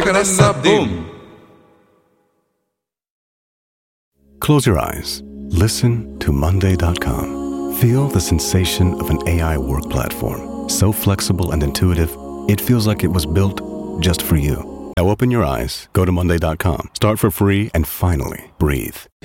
Chegarassa Boom. Close your eyes. Listen to Monday.com. Feel the sensation of an AI work platform. So flexible and intuitive, it feels like it was built just for you. Now open your eyes, go to Monday.com, start for free, and finally breathe.